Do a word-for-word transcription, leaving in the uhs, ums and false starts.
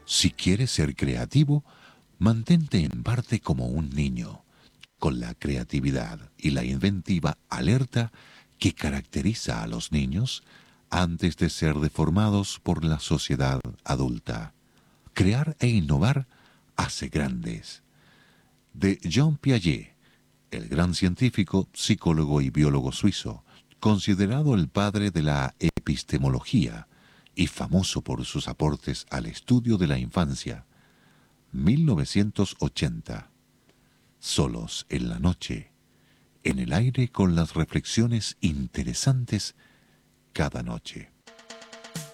Si quieres ser creativo, mantente en parte como un niño, con la creatividad y la inventiva alerta que caracteriza a los niños antes de ser deformados por la sociedad adulta. Crear e innovar hace grandes. De Jean Piaget, el gran científico, psicólogo y biólogo suizo, considerado el padre de la epistemología y famoso por sus aportes al estudio de la infancia. mil novecientos ochenta. Solos en la noche, en el aire con las reflexiones interesantes cada noche.